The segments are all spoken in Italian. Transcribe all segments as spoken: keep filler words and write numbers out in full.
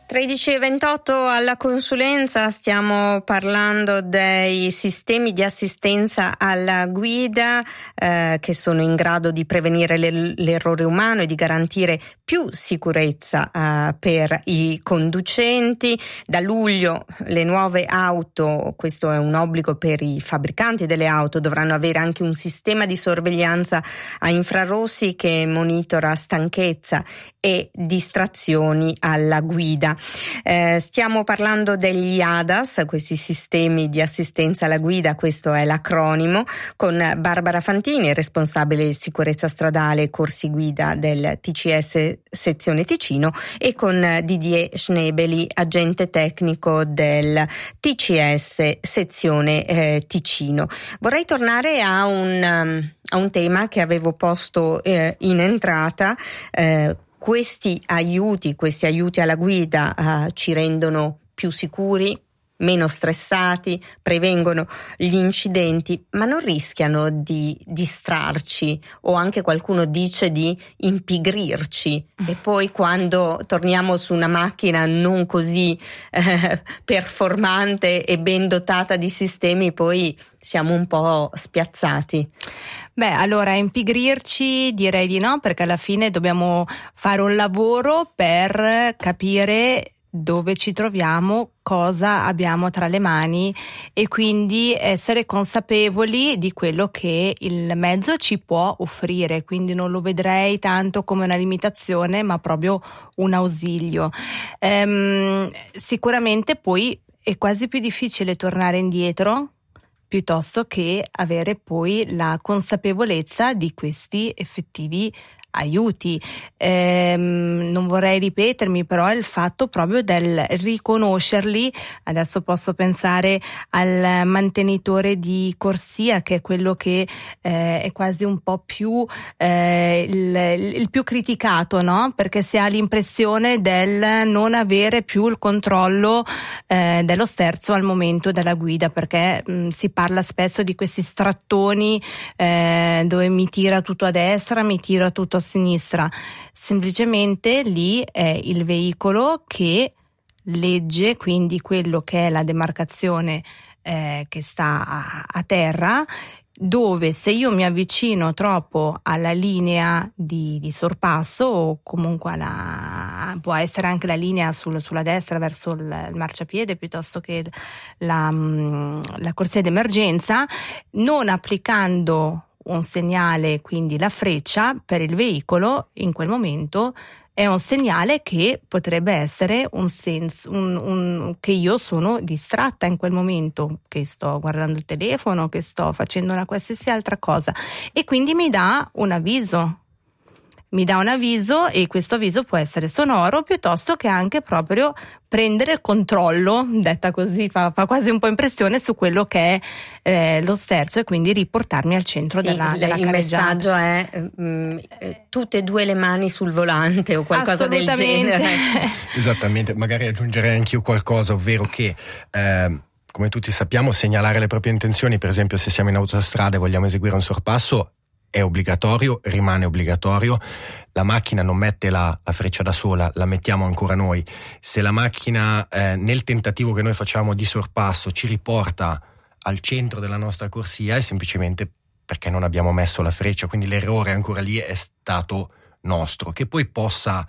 tredici e ventotto alla consulenza, stiamo parlando dei sistemi di assistenza alla guida eh, che sono in grado di prevenire l'er- l'errore umano e di garantire più sicurezza eh, per i conducenti. Da luglio le nuove auto, questo è un obbligo per i fabbricanti delle auto, dovranno avere anche un sistema di sorveglianza a infrarossi che monitora stanchezza e distrazioni alla guida. Eh, stiamo parlando degli A D A S, questi sistemi di assistenza alla guida, questo è l'acronimo, con Barbara Fantini, responsabile sicurezza stradale e corsi guida del T C S sezione Ticino, e con Didier Schnebeli, agente tecnico del T C S sezione eh, Ticino. Vorrei tornare a un, um, a un tema che avevo posto eh, in entrata. Eh, Questi aiuti, questi aiuti alla guida uh, ci rendono più sicuri, meno stressati, prevengono gli incidenti, ma non rischiano di distrarci, o anche qualcuno dice di impigrirci, e poi quando torniamo su una macchina non così eh, performante e ben dotata di sistemi, poi siamo un po' spiazzati. Beh, allora impigrirci direi di no, perché alla fine dobbiamo fare un lavoro per capire dove ci troviamo, cosa abbiamo tra le mani, e quindi essere consapevoli di quello che il mezzo ci può offrire. Quindi non lo vedrei tanto come una limitazione, ma proprio un ausilio. Ehm, sicuramente poi è quasi più difficile tornare indietro piuttosto che avere poi la consapevolezza di questi effettivi aiuti. Ehm, non vorrei ripetermi, però è il fatto proprio del riconoscerli. Adesso posso pensare al mantenitore di corsia, che è quello che eh, è quasi un po' più eh, il, il più criticato, no? Perché si ha l'impressione del non avere più il controllo eh, dello sterzo al momento della guida, perché mh, si parla spesso di questi strattoni eh, dove mi tira tutto a destra, mi tira tutto a sinistra. Semplicemente lì è il veicolo che legge, quindi quello che è la demarcazione eh, che sta a, a terra, dove se io mi avvicino troppo alla linea di, di sorpasso, o comunque alla, può essere anche la linea sul, sulla destra verso il, il marciapiede piuttosto che la, la corsia d'emergenza, non applicando un segnale, quindi la freccia per il veicolo, in quel momento è un segnale che potrebbe essere un senso, un, un, che io sono distratta in quel momento, che sto guardando il telefono, che sto facendo una qualsiasi altra cosa, e quindi mi dà un avviso. Mi dà un avviso, e questo avviso può essere sonoro, piuttosto che anche proprio prendere il controllo, detta così fa, fa quasi un po' impressione, su quello che è eh, lo sterzo, e quindi riportarmi al centro sì, della, della il carreggiata. Il messaggio è mh, tutte e due le mani sul volante o qualcosa del genere. Esattamente, magari aggiungerei anch'io qualcosa, ovvero che eh, come tutti sappiamo, segnalare le proprie intenzioni, per esempio se siamo in autostrada e vogliamo eseguire un sorpasso, è obbligatorio, rimane obbligatorio. La macchina non mette la, la freccia da sola, la mettiamo ancora noi. Se la macchina eh, nel tentativo che noi facciamo di sorpasso ci riporta al centro della nostra corsia, è semplicemente perché non abbiamo messo la freccia, quindi l'errore ancora lì è stato nostro. Che poi possa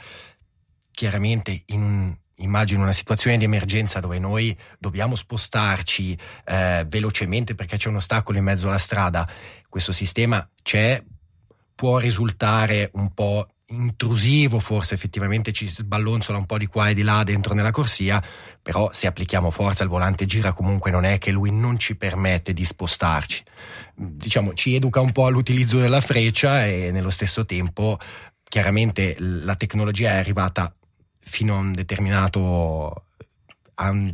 chiaramente in immagino una situazione di emergenza dove noi dobbiamo spostarci eh, velocemente perché c'è un ostacolo in mezzo alla strada, questo sistema c'è, può risultare un po' intrusivo, forse effettivamente ci sballonzola un po' di qua e di là dentro nella corsia, però se applichiamo forza il volante gira comunque, non è che lui non ci permette di spostarci, diciamo ci educa un po' all'utilizzo della freccia, e nello stesso tempo chiaramente la tecnologia è arrivata fino a un determinato a un